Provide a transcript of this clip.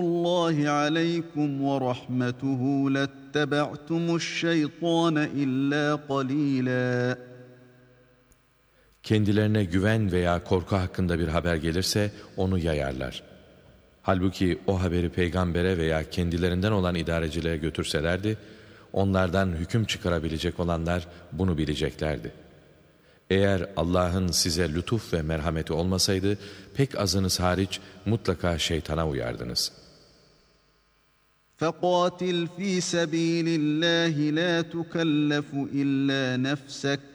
اللّٰهِ عَلَيْكُمْ وَرَحْمَتُهُ لَاتَّبَعْتُمُ الشَّيْطَانَ إِلَّا قَلِيلًا. Kendilerine güven veya korku hakkında bir haber gelirse onu yayarlar. Halbuki o haberi peygambere veya kendilerinden olan idarecilere götürselerdi, onlardan hüküm çıkarabilecek olanlar bunu bileceklerdi. Eğer Allah'ın size lütuf ve merhameti olmasaydı, pek azınız hariç mutlaka şeytana uyardınız. فَقَاتِلْ ف۪ي سَب۪يلِ اللّٰهِ لَا تُكَلَّفُ اِلَّا نَفْسَكَ